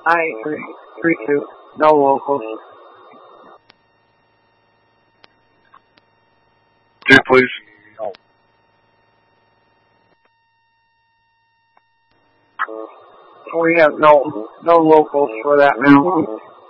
I-32, no locals. 2, please. We have no locals for that now.